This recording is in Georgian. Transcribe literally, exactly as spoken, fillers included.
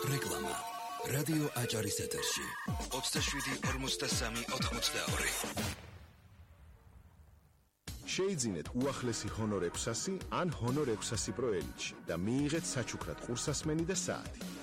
რეკლამა რადიო აჭარის ეთერში ოცდაშვიდი ორმოცდასამი ოთხმოცდაორი. შეიძინეთ უახლესი ჰონორ ექვსასი ან ჰონორ ექვსასი პრო ელიტში და მიიღეთ საჩუქრად ყურსასმენი და საათი.